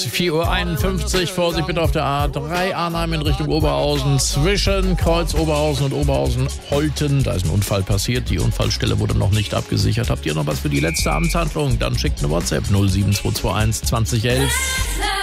4:51 Uhr, Vorsicht bitte auf der A3 Arnheim in Richtung Oberhausen, zwischen Kreuz Oberhausen und Oberhausen-Holten. Da ist ein Unfall passiert, die Unfallstelle wurde noch nicht abgesichert. Habt ihr noch was für die letzte Amtshandlung? Dann schickt eine WhatsApp 07221 2011.